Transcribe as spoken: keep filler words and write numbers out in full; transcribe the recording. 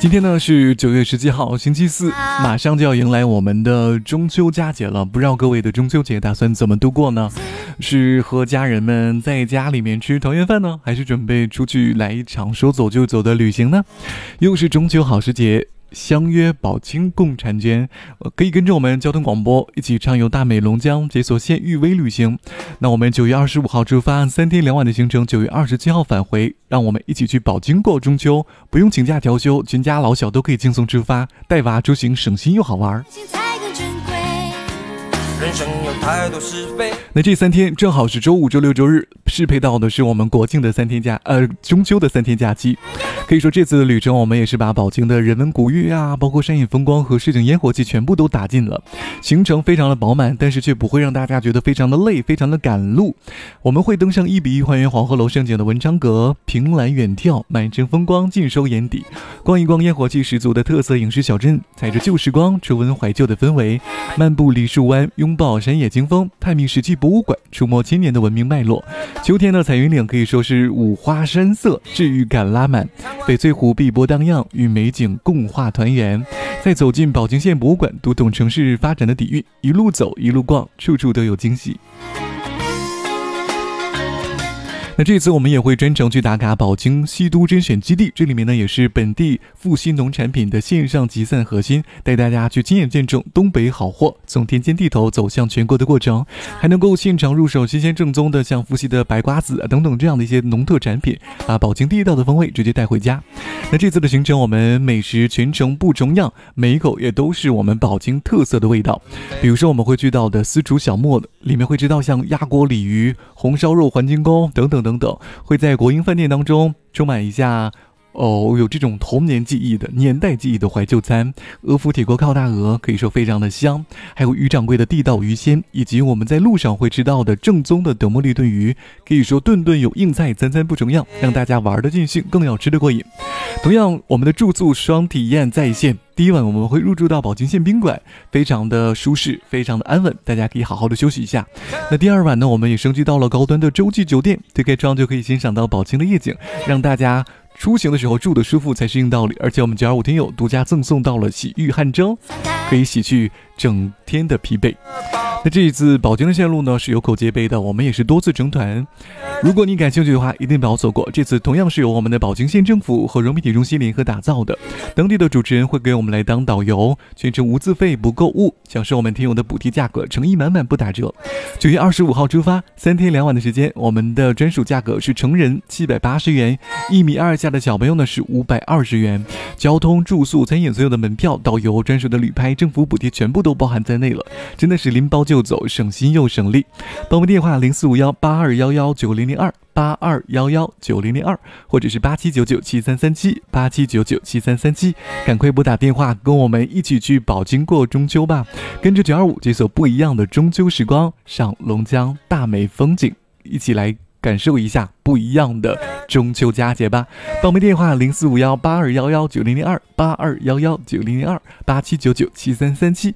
今天呢是九月十七号星期四，马上就要迎来我们的中秋佳节了，不知道各位的中秋节打算怎么度过呢？是和家人们在家里面吃团圆饭呢，还是准备出去来一场说走就走的旅行呢？又是中秋好时节，相约宝清共婵娟，可以跟着我们交通广播一起畅游大美龙江，解锁县域微旅行。那我们九月二十五号出发，三天两晚的行程，九月二十七号返回，让我们一起去宝清过中秋，不用请假调休，全家老小都可以轻松出发，带娃出行省心又好玩。人生有太多是非。那这三天正好是周五、周六、周日，适配到的是我们国庆的三天假，呃，中秋的三天假期。可以说这次的旅程，我们也是把宝清的人文古韵啊，包括山野风光和市井烟火气全部都打进了，行程非常的饱满，但是却不会让大家觉得非常的累，非常的赶路。我们会登上一比一还原黄鹤楼胜景的文昌阁，凭栏远眺，满城风光尽收眼底，逛一逛烟火气十足的特色影视小镇，踩着旧时光，重温怀旧的氛围，漫步梨树湾，拥抱山野经风，探秘史记博物馆，触摸千年的文明脉络。秋天的彩云岭可以说是五花山色，治愈感拉满，翡翠湖碧波荡漾，与美景共话团圆。再走进宝清县博物馆，读懂城市发展的底蕴，一路走一路逛，处处都有惊喜。那这次我们也会专程去打卡宝清西都甄选基地，这里面呢也是本地富硒农产品的线上集散核心，带大家去亲眼见证东北好货从田间地头走向全国的过程，还能够现场入手新鲜正宗的像富硒的白瓜子、啊、等等这样的一些农特产品，把宝清地道的风味直接带回家。那这次的行程我们美食全程不重样，每一口也都是我们宝清特色的味道。比如说我们会去到的私厨小磨，里面会知道像鸭锅鲤鱼、红烧肉环金宫等等等等，会在国营饭店当中充满一下哦，有这种童年记忆的年代记忆的怀旧餐，阿福铁锅靠大鹅可以说非常的香，还有于掌柜的地道鱼鲜，以及我们在路上会吃到的正宗的德莫利炖鱼，可以说顿顿有硬菜，餐餐不重样，让大家玩得尽兴，更要吃得过瘾。同样，我们的住宿双体验在线，第一晚我们会入住到宝清县宾馆，非常的舒适，非常的安稳，大家可以好好的休息一下。那第二晚呢，我们也升级到了高端的洲际酒店，推开窗就可以欣赏到宝清的夜景，让大家出行的时候住的舒服才是硬道理。而且我们九二五听友独家赠送到了洗浴汗蒸，可以洗去整天的疲惫。那这一次宝清的线路呢是有口皆碑的，我们也是多次成团，如果你感兴趣的话一定不要错过。这次同样是由我们的宝清县政府和融媒体中心联合打造的，当地的主持人会给我们来当导游，全程无自费不购物，享受我们听友的补贴价格，诚意满满不打折。九月二十五号出发，三天两晚的时间，我们的专属价格是成人七百八十元，一米二以下的小朋友呢是五百二十元，交通住宿餐饮所有的门票导游专属的旅拍政府补贴全部都包含在内了，真的是拎包就走，省心又省力。报名电话零四五幺八二幺幺九零零二八二幺幺九零零二，或者是八七九九七三三七八七九九七三三七，赶快拨打电话，跟我们一起去宝清过中秋吧！跟着九二五解锁不一样的中秋时光，赏龙江大美风景，一起来感受一下不一样的中秋佳节吧。报名电话零四五幺八二幺幺九零零二八二幺幺九零零二八七九九七三三七，